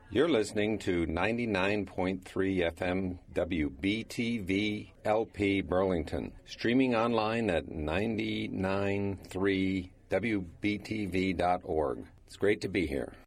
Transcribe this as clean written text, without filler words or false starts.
You're listening to 99.3 FM WBTV LP Burlington, streaming online at 993wbtv.org. It's great to be here.